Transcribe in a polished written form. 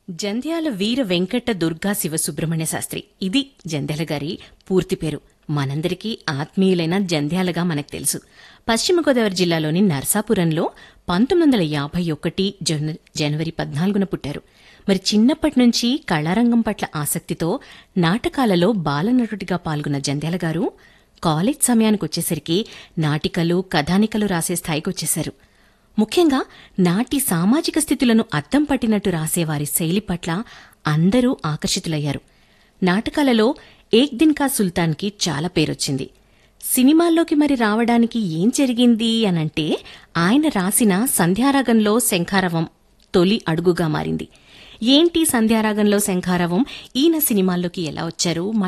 జంధ్యాల వీర వెంకట దుర్గా శివసుబ్రహ్మణ్య శాస్త్రి ఇది జంధ్యాల గారి పూర్తి పేరు. మనందరికీ ఆత్మీయులైన జంధ్యాలగా మనకు తెలుసు. పశ్చిమ గోదావరి జిల్లాలోని నర్సాపురంలో 1951 జనవరి 14న పుట్టారు. మరి చిన్నప్పటి నుంచి కళారంగం పట్ల ఆసక్తితో నాటకాలలో బాలనటుడిగా పాల్గొన్న జంధ్యాల గారు కాలేజ్ సమయానికొచ్చేసరికి నాటికలు, కథానికలు రాసే స్థాయికొచ్చేశారు. ముఖ్యంగా నాటి సామాజిక స్థితులను అద్దం పట్టినట్టు రాసేవారి శైలి పట్ల అందరూ ఆకర్షితులయ్యారు. నాటకాలలో ఏక్ దిన్ కా సుల్తాన్కి చాలా పేరొచ్చింది. సినిమాల్లోకి మరి రావడానికి ఏం జరిగింది అనంటే ఆయన రాసిన సంధ్యారాగంలో శంఖారవం తొలి అడుగుగా మారింది. ఏంటి సంధ్యారాగంలో శంఖారవం, ఈయన సినిమాల్లోకి ఎలా వచ్చారు